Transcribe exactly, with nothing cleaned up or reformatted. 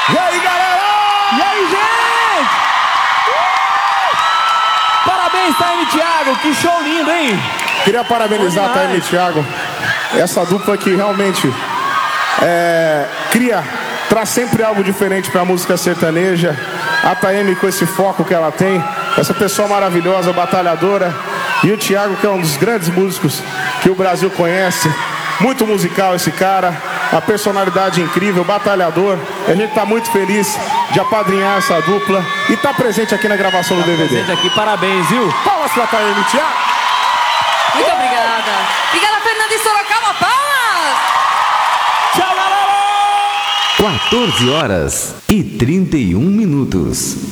E aí, galera? E aí, gente? Parabéns, Taime e Thiago, que show lindo, hein? Queria parabenizar a Taime e Thiago. Essa dupla que realmente é, cria, traz sempre algo diferente pra música sertaneja. A Taime com esse foco que ela tem, essa pessoa maravilhosa, batalhadora. E o Thiago, que é um dos grandes músicos que o Brasil conhece. Muito musical esse cara, a personalidade incrível, batalhador. A gente tá muito feliz de apadrinhar essa dupla e tá presente aqui na gravação do Tá D V D. presente aqui, parabéns, viu? Palmas pra Taime e Thiago. Muito obrigada. Obrigada, Fernanda de Sorocaba. Palmas! Tchau, galera! quatorze horas e trinta e um minutos.